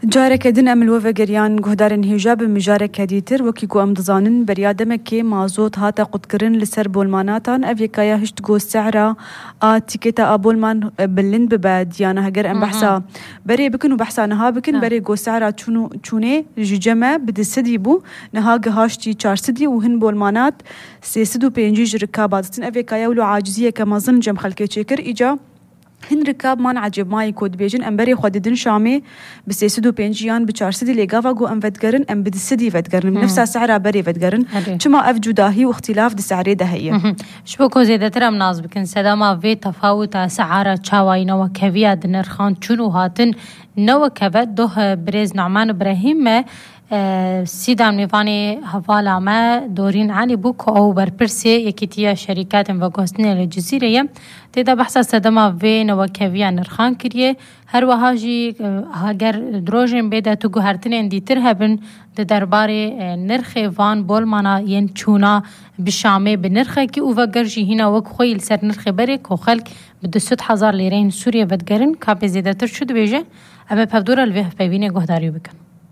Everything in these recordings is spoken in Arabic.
جارك دن أمل وفقريان قهدارن هجاب مجارك هديتر وكيكو أمدزانن بريادمكي مازوت هاتا قدكرن لسر بولماناتان أفيكايا هشتقو السعرة تيكيتا أبولمان بلند بباد يانا هجر أم بحثا بري بكن وبحثا نها بكن بري قو سعرة چونه جمع بدسدي بو نها قهاشتي 400 وهن بولمانات 350 ركابات أفيكايا ولو عاجزية كمازن جم خلقي تشكر إيجا هن ركاب مان عجب ماي كود بيجن امبري خوددن شامي بسيسدو بينجيان بچارسدي ليغافا جو ام فتقرن ام بدسدي فتقرن نفس سعرها بري فتقرن كما اف جداهي واختلاف دسعري دهيه شبكو زيادتر ام ناز بكن سداما في تفاوت اسعار تشاوينا وكفيا دنرخان چونو هاتن نو كبد ده بريز نعمان ابراهيم سيدان ميفاني هفالا ما دورين علي بوك او بربرسي يكيتيا شركات وغوستني الجزيرة تيدا بحثا سدما في نوكافيا نرخان كريه هر وهاجي هاگر دروجين بيدا توگو هرتني اندي ترهبن درباري نرخي فان بولمانا ين چونا بشامي بنرخي كي اوفاگرجي هنا وك خويل سر نرخي بريك وخلق بده 100,000 ليرين سوريا بدگرن كابي زيادتر شد بيجه اما پفدور الوه ببيني گهداريو بكن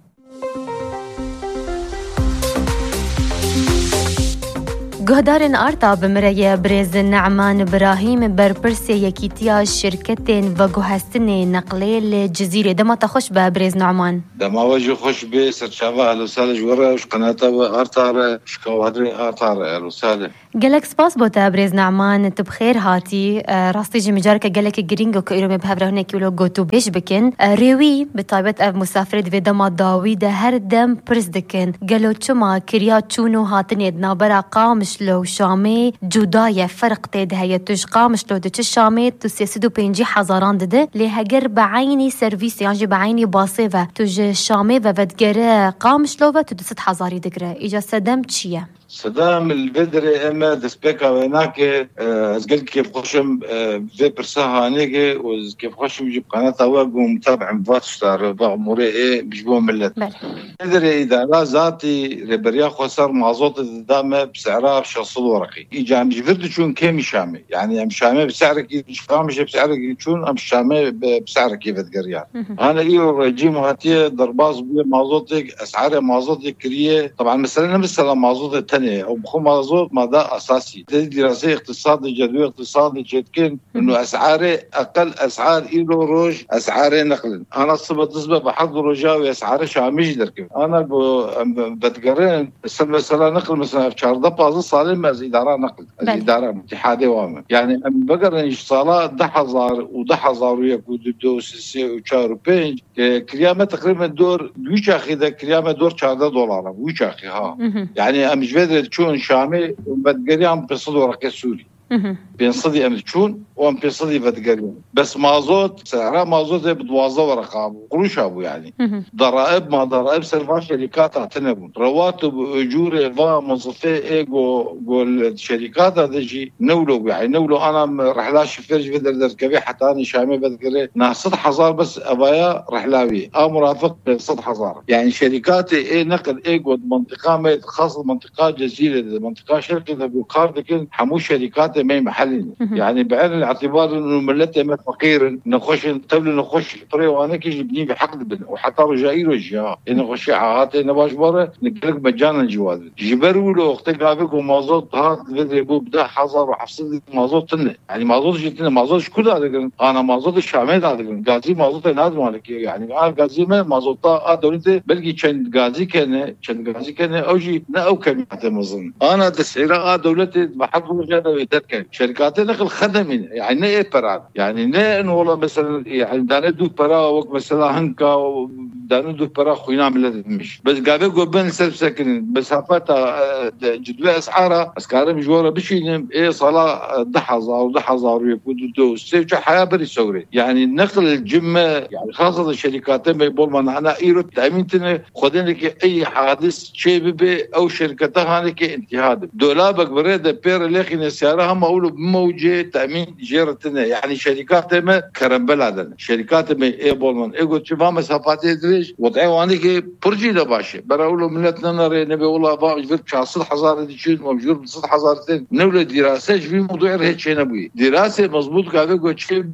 گهدارن آرتا بمرای برز نعمان ابراهیم برپرسی یکیتیا شرکتین و گوهستن نقلیه لجزیره دما تخش به برز نعمان دما وجه خوش به سرچاوه الوساله جوره وش قناته و آرتا شکوادری آرتا الوساله گلک سپاس بوده برز نعمان تبخیر هاتی راستی جمجارک گلک گرینگو که ایرو مبهبره هنکی ولو گوتو بیش بکن ریوی بطایبت اف مسافرد و دما داوی ده هر دم پرز دکن گلو چما کریا چونو هاتن ادنا برا قامش لو شامي جداية فرق تيد هي تشقامش لو دتش شامي تسيسدو بينجي حزاران دده لهجر بعيني سيرفيس يعني بعيني باصيفة تج شامي وفتجر قامش لو تدست حزاري دقرة إجا سدم تشيه صدام البدري اما دسبيكا ويناك ازقل كيف خشم في برساها نيجي وكيف خشم يجيب قناة واقو متابع مفاتشتار بغموري ايه بجبوه ملت بدري اذا لا ذاتي ربريا خسر معظوط الدامة بسعرها بشخصل ورقي ايجا عم جفرد شون كيمي شامي يعني ام شامي بسعرك مش قامش بسعرك شون ام شامي بسعرك كيف تقريان انا ايو جيم هاتيه درباز بيه معظوطك اسعاري معظوطك كريه طبعا مثلا مثلا معظوطة أو بخو مازوت مدى أساسي دراسة اقتصادي جدوى اقتصادي جدكن إنه أسعاره أقل أسعار إيلو روج أسعاره نقل أنا صبت بحض رجاوي أسعاره شامج دركب أنا بتقرن مثلا نقل مثلا في شهر دبازة صالح مز إدارة نقل الإدارة اتحادية وامن يعني بقرن صلاة 10,000 و10,000 ويكون دوسي وشهر بينج كريامة تقريبا دور دويش أخي ده كريامة دور $4 ويش أخي ها يعني أمجد تشون شامي وبتقري عم بيصدوا ورقة سوري بينصدي أمشون وأم بيصدي بتقري بس مازوت سعره مازوت بدوازة ورقة قروش أبو يعني ضرائب ما ضرائب سرفاش شركات اعتنبون رواتب أجور فا موظفي جو الشركات هذا شيء نولو يعني نولو أنا رحلة شفير بدر كبي حتى أنا شامي بتقري ناس 100,000 بس أبايا رحلاوي مرافق 100,000 يعني شركات إيه نقل جو منطقة ما خاصة منطقة جزيرة منطقة شركة بوكار لكن حمو شركات ما محلي يعني بعين الاعتبار انه ملته ما فقير نخش نطول نخش طريق وانا كي بني بحقد وحتى رجائي رجع نخش عاطي نباش برا نقلك مجانا جواز جبروا له وقت قابلك ومازوت هات بده بدا حظر وحفصل مازوت يعني مازوت جتنا مازوت كل هذا انا مازوت الشامي هذا غازي مازوت ناس مالك يعني انا غازي ما مازوت دولته بلكي كان غازي كان اوجي لا او كلمه مظن انا تسعيره دولته بحق رجال شركات نقل خدمين يعني ايه براد يعني نه والله مثلا يعني دانه دو برا وقت مثلا هنكا دانه دو برا خوينا ملت مش بس قابل قبل سلف سكن مسافات جدوى اسعارها اسكارم جوره بشينم ايه صلاه 10,000 يكون دو سيف حياه بري سوري يعني نقل الجمه يعني خاصه الشركات ما يقول ما انا ايرو تامينتنا خدين لك اي حادث شيء او شركتها هناك انتهاد دولابك بريده بير لكن سيارها ما اقولوا بموجه تامين جيرتنا يعني شركات ما كرمبل هذا شركات ما اي بولمن ايجو تشوف مسافات يدري مازوتش وضعي وانيك برجي لباشي براولو ملتنا نري نبي والله باغ جبت 6,000 ديشين ومجرب 6,000 نولد دراسه في موضوع هيك شيء نبوي دراسه مضبوط قاعد اقول شيء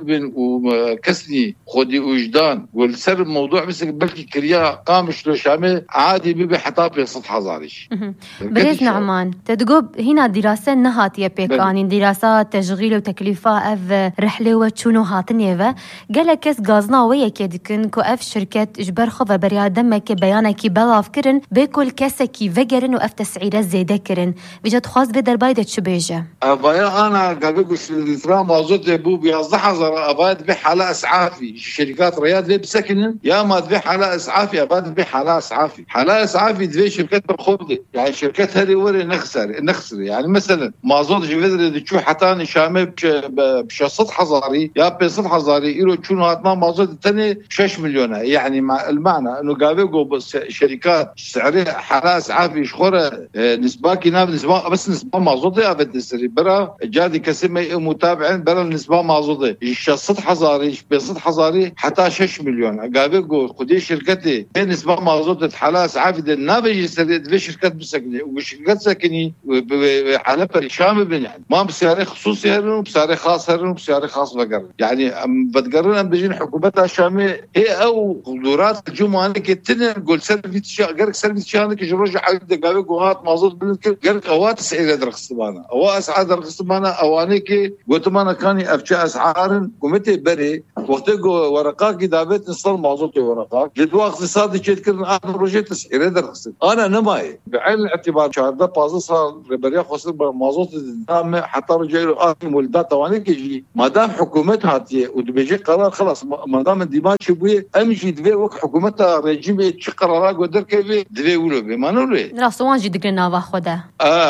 وكسني خدي وجدان والسر الموضوع بس بلكي كريا قامش لو شامل عادي بيبي حتى ب 6,000 بريز نعمان تدقوب هنا دراسه نهات يا بيكاني دراسات تشغيل وتكلفه اف رحله وتشونو هاتنيفا قال كاس غازنا ويا كدكن كو اف شركه اجبر خذ بريا دمك بيانك بلاف كرن بكل كاسكي فجرن واف تسعيره زياده كرن بجد خاص في دربايده شبيجه ابايا انا قاعد اقول الفرا مازوت ابو بيزحزر اباد بحاله اسعافي شركات رياض لي بسكن يا ما تبيع حاله اسعافي اباد بيع حاله اسعافي حاله اسعافي تبيع شركات بخبضه يعني شركات هذه وري نخسر يعني مثلا مازوت جفدر تشوف حتى شامل بشصت حضاري يا بصت حضاري له شنو هاتنا مازوت الثاني 6 مليون يعني مع المعنى انه قابلوا شركات سعرها حاله اسعافي شخوره نسبه كناب نسبه بس نسبه مازوت ابد السري برا جادي كسمه متابعين برا النسبه مازوت شصت حضاري بصت حضاري حتى 6 مليون قابلوا خدي شركتي نسبه مازوت حاله اسعافي النابج سري شركات مسكنه وشركات سكني على برشام بن يعني ما بسعر خصوصي هرن بسعر خاص هرن بسعر خاص بقر يعني بتقررن بيجين حكومتها الشاميه هي او قدرات الجمعه كتن نقول سيرفيس قرك سيرفيس شانك جروج حد قابلوا هات مازوت بنك قرك اوات سعر درخص بانا او اسعار درخص بانا اوانيك قلت ما كاني افشا اسعار قمتي بري وقت ورقاك دابت نصل مازوت ورقاك جدوا اقتصادي تذكر اخر بروجي تسعيره درخص انا نماي بعين الاعتبار شهر ده بازصها ربريا خسر مازوت الدام حتى رجع له اخر ولدات توانيك يجي ما دام حكومتها بيجي قرار خلاص ما دام الدماغ شبوي امشي دبي وقت حكومتها رجيم تشي قرارات قدر كيف دبي ولو بما نقول راسوان جي دقنا واخده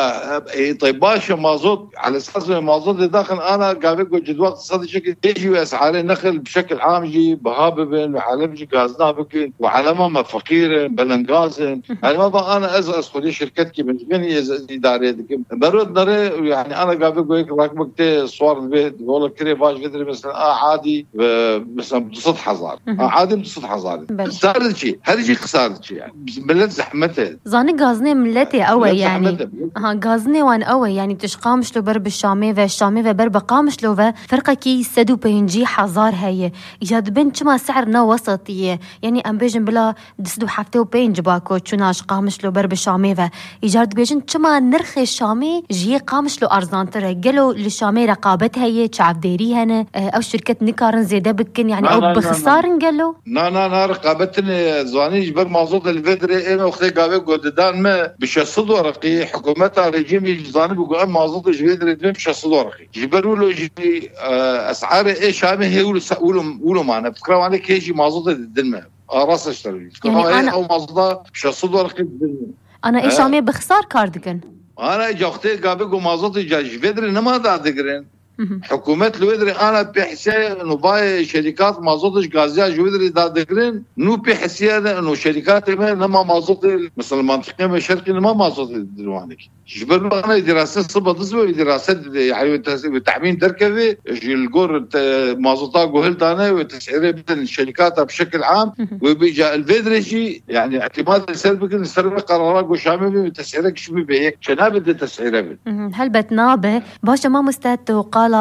طيب باشا مازوت على اساس مازوت داخل انا قاعد اقول جدول اقتصادي شكل يجي اسعار النخل بشكل عام يجي بهاببن وعلم غازنا بكين وعلامه فقير بلنغاز يعني ما بقى انا ازقص خدي شركتك من غني اداريه برد دري يعني انا قاعد اقول لك رقمك صور البيت بقول لك كري باش فدري مثلا عادي مثلا بسطح حزار عادي بسطح حزار صار شيء هذا شيء خساره شيء يعني بلد زحمته زاني غازني ملتي قوي يعني غازني وان قوي يعني تشقامش له برب الشامي و برب قامش له فرقه كي سدو بينجي حزار هي ايجاد بنت ما سعرنا وسطيه يعني ام بيجن بلا دسدو حفته وبينج باكو تشناش قامش له برب الشامي و ايجاد بيجن كما نرخ الشامي جي قامش له ارزان ترى قالوا للشامي رقابتها هي تشعف ديري هنا او شركه نكارن زياده بكن يعني او بخسارن قالوا لا رقابتني زواني جبر مازوت الفدري انا اختي قابل قددان ما بشصد ورقي حكومتها رجيم زاني بيقول مازوت الفدري بشصد ورقي جبروا له جي اسعار ايه شامي هي ولو معنا فكره عليك يجي مازوت الدلمه راس اشتري يعني انا او مازوت بشصد ورقي انا ايه شامي بخسار كاردكن انا اختي قابل مازوت الفدري ما دادقرين حكومة الودري أنا بحسي إنه باي شركات مازوتش غازية جودري دادقرين نو بحسي إنه شركات ما نما مازوت مثل منطقة من شركة ما مازوت دلوانك جبرنا أنا دراسة صبا تصبح دراسة يعني تحمين دركبي الجور مازوتا جوهل دانا وتسعيره بدن الشركات بشكل عام وبيجا الفيدري شيء يعني اعتماد السرب قرارات وشامل وتسعيرك شو بيك شنو بده تسعيره هل بتنابه باشا ما مستعد قال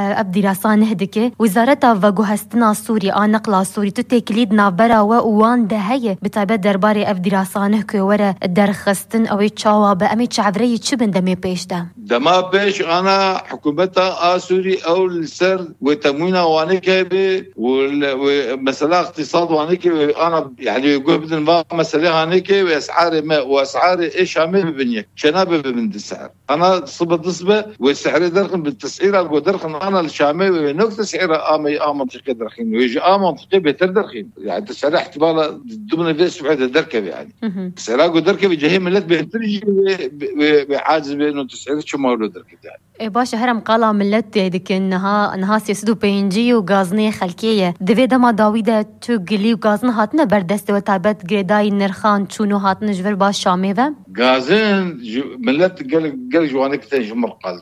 دراسان هدكه وزارتها وجهستنا سوري نقلا سوري تتكليد نابرا وان دهيه بتابع درباري دراسانه كورا درخستن او تشاوا بامي تشعفري تشبن دمي بيش دما بيش انا حكومتها سوري او السر وتموينها وانك ومساله اقتصاد وانك انا يعني يقول بدن ما مساله هانك واسعار ما واسعار ايش عامل ببنيك شنابه من السعر انا صبه والسعر درخم بالتسعير درخن انا الشامي نقطه سعر منطقه درخين ويجي منطقه بيتر درخين يعني السعر احتمال ضمن فيس بعد الدركب يعني سعر دركب جهه ملت بيترجي بعاجز بانه تسعير شو مولود دركب يعني باشا هرم قالا ملت ديك انها سيسدو بينجي وغازني خلكيه دفيدا ما داويده تو قلي وغازن هاتنا بردست وتابت غريداي نرخان شنو هاتنا جبر باش شامي غازين ملت قال جوانك تنجمر قال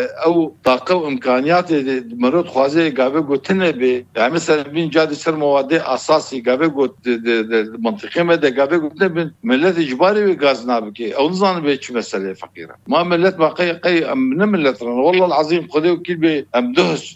او طاقه وامكانيات مرات خوازي قابل قلتنا ب يعني مثلا بين جاد سر مواد اساسي قابل قلت المنطقه ما ده قابل قلت ملت اجباري وغازنا بكي او نظن بيش مساله فقيره ما ملت باقي من ملت والله العظيم خذوا كل ام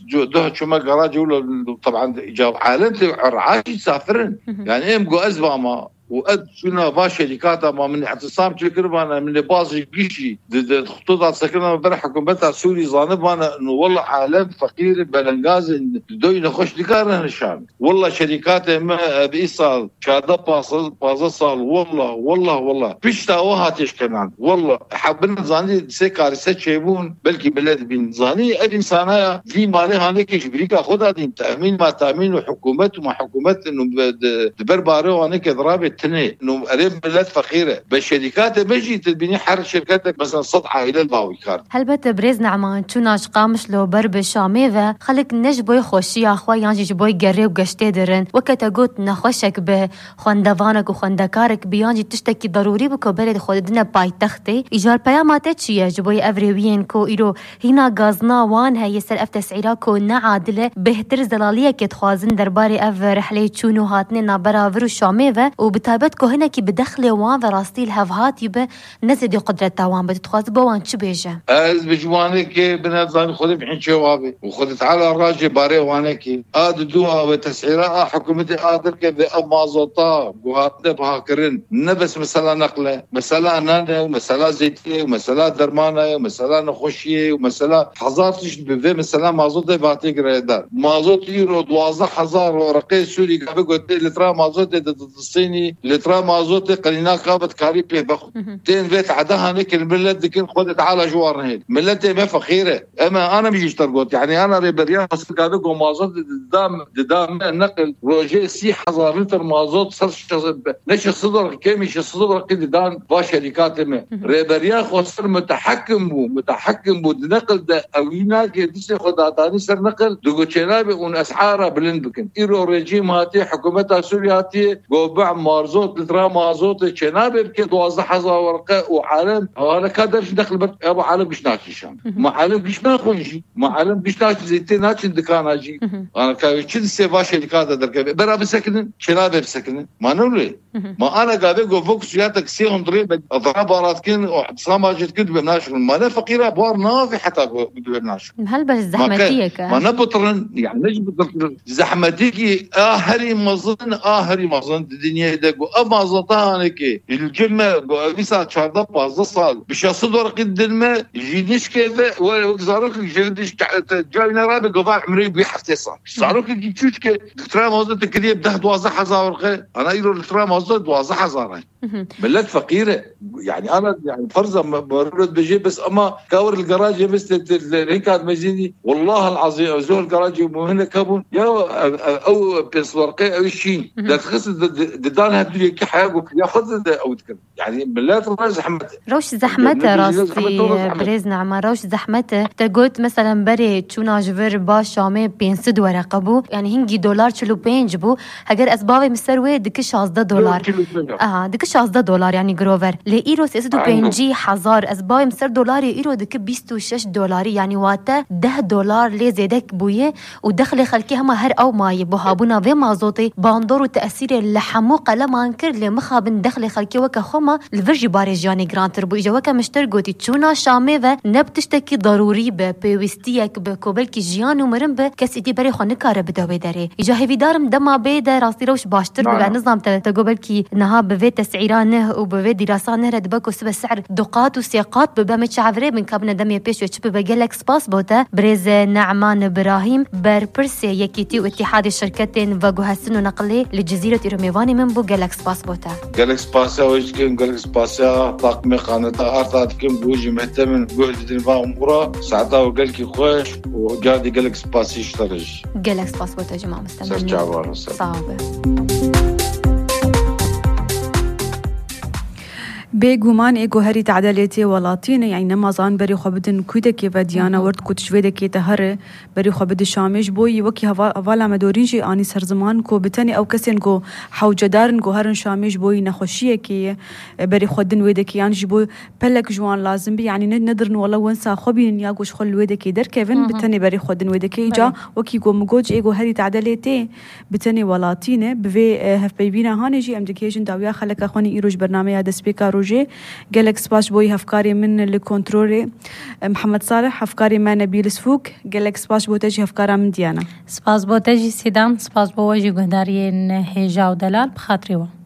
ده شو ما جراج ولا طبعا جاب عالم رعاش يسافرن يعني ام جو ازبا وقد شنا باش شركاتها ما من اعتصام تكربانا من باص جيشي خطوط سكننا بر حكومتها سوري ظانبانا انه والله عالم فقير بلنغاز دوي نخش دكارنا الشام والله شركات ما بيصال شاده باصل صال والله بيشتاوها تشكنان والله حبنا زاني سكار سچيبون بلكي بلد بين زاني الانسانيه دي مالي هانيك شبريكا خدها دي تامين ما تامين وحكومه وما حكومه انه دبرباره وانك ضرابه انه قريب بلاد فقيره بالشركات بيجي تبني حر شركاتك مثلا سطحه الى الباوي كارد هلبت بريز نعمان چوناش قامش لو برب شاميفه خلق نجبوي خوشي اخوا يانجي جبوي قريب قشتي درن وكتا قوت نخوشك بخوندوانك وخوندكارك بيانجي تشتكي ضروري بكو بلد خودنا باي تختي ايجار بيامات تشيه جبوي افريوين كو ايرو هنا غازنا وان هي سر اف تسعيرا كو نعادله بهتر زلاليه كتخوازن درباري اف رحله چونو هاتني نابراور شاميفه تابت كهنا كي بدخله وان راستي الهفهات يبه نزد قدرة توان بتتخاز بوان شو بيجا از بجوانك بنظام خذ بحين شوابي وخذت على الراجل باري وانك دوها وتسعيرها حكومتي قادر كذا اما زوطا وهاتنا بهاكرن نبس مثلا نقله مثلا نانا ومثلا زيتيه ومثلا درمانه ومثلا نخشيه ومثلا حضارتش بفي مثلا مازوت باتي غريدار مازوت يورو 12000 ورقه سوري قبل قلت لترا مازوت الصيني لترا مازوت قلنا قابت كاري بي بخ تين بيت عدها نك الملت دكن خدت على جوار هيك ملت ما فقيره اما انا بيجي اشترقت يعني انا ريبريان بس قالوا مازوت دام النقل روجي سي حزار لتر مازوت صار ليش صدر كمش صدر قدام بشركات ما ريبريان خسر متحكم بو نقل ده اوينا كيدس خداتاني سر نقل دوغو تشنابي ون اسعاره بلند بكن ايرو ريجيم هاتي حكومتها سوريا هاتي قوبع مارزوت لترا مازوت تشنابي بكي 12000 ورقه وعالم هذا كادرش دخل ابو عالم قشناش شام ما عالم قش ما خونجي ما عالم قشناش زيتينات دكاناجي انا كايتشد سيفا شركات دركب برا بسكن شنابي بسكن ما نولي ما انا قاعد اقول فوق سياتك سيهم ضريبه اضرابات كن واعتصامات كنت بناشر ما انا فقيره بوار نافي حتى بناشر هل بس زحمتيه ما نبطرن يعني نجي بطرن زحمتيكي هري مظن الدنيا دقو اما زطانك الجمه بيسا شارده باز صال بشاصد ورق الدلمه يجينيش كيف وزارك جلدش جاينا رابع قضاء عمري بيحفتي صار صاروك يجوش كي ترى موزه كديه بده 12000 ورقه انا يرو ترى موزه 12000 بلد فقيره يعني انا يعني فرضا مرد بجي بس اما كاور الجراج بس هيك مجيني والله العظيم زول الجراج وهنا كابون يا او بس ورقه او شيء ده تخص ددان هدي كحاجه ياخذ او تكلم يعني بلاد روش زحمته راستي بريز نعمه روش زحمته تقولت مثلا بري تشونا جبر با شامي 500 ورقه بو يعني هنجي دولار چلو 5 بو اگر اسباب مسروي دك 16 دولار دك 16 دولار يعني جروفر لايرو 65000 اسباب مسر دولار ايرو دك 26 دولار يعني واتا 10 دولار لي زيدك بويه ودخل خلكي هما هر او ماي بوهابونا في مازوتي باندور تاثير اللحمو قلما انكر لمخابن دخل خلكي وك خما الفرجي باريجاني جرانتر بو اجا وك مشترقوتي تشونا شامي و نبتشتكي ضروري ببيوستيك بكوبلكي جيان ومرم بكسيتي بري خو نكاره بدوي داري اجا هيفي دارم دما بيد راستي روش باشتر بنظام تقوبلكي نها بفي تسعيرانه وبفي دراسانه رد بكو سب سعر دقات وسيقات ببمش عفري من كابنا دمي بيش وتشب بجلكس باس بوتا بريز نعمان ابراهيم بربرسي يكيتي واتحاد الشركتين فاغو حسن نقلي لجزيره ايروميفاني من بو جلكس باس بوتا جلكس باس ويشكن جلكس باس طاقم قناه ارتاتكم بوجي مهتم جهد الفامورا ساعتها وقالكي خوش وجادي جلكس باس يشترج جلكس باس بوتا يا جماعه مستمعين صعبه بێگومان ئێگۆهەری تعدالێتێ وڵاتینە یعنی نەمازان بەری خۆ بدن کویدەکێ بە دیانە ورد کوت شوێدەکێتە هەرە بەری خۆ بدە شامێش بۆی وەکی هەواڵامەدۆرینژی ئانی سەرزمان کۆ بتەنی ئەو کەسێن گۆ حەوجەدارن گۆ هەرن شامێش بۆی نەخۆشیەکێ بەری خۆ دن وێدەکیانژی بۆ پەلەک جوان لازم بی یعنی نەدرن وەڵە وەنسا خۆ بینن یا گۆش خۆ وێدەکێ دەرکەون بتەنێ بەری خۆ دن وێدەکەی جا وەکی گۆ مگۆج ئێگۆهەری تعدالێتێ بتەنێ وڵاتینە بوێ هەفپەیبینە هانێژی ئەم دکێژن داویا خەلەکە خۆنی ئیرۆژ بەرنامەیە دەستپێکا ڕۆژێ گەلێک سپاس بۆی هەفکاری من لە کۆنترۆلێ محەممەد ساڵح هەفکاری من نەبیل سفوک گەلێک سپاس بۆ تەژی هەفکارا من دیانە سپاس بۆ تەژی سیدان سپاس بۆ وەژی گوهداریên هێژا و دەلال بخاتریەوە